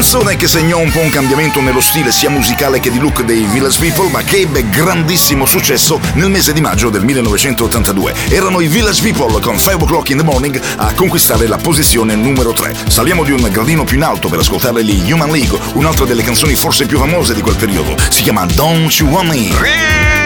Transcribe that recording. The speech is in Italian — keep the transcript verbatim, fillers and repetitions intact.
Canzone che segnò un po' un cambiamento nello stile sia musicale che di look dei Village People, ma che ebbe grandissimo successo nel mese di maggio del millenovecentottantadue. Erano i Village People con Five O'Clock in the Morning a conquistare la posizione numero tre. Saliamo di un gradino più in alto per ascoltare gli Human League, un'altra delle canzoni forse più famose di quel periodo. Si chiama Don't You Want Me.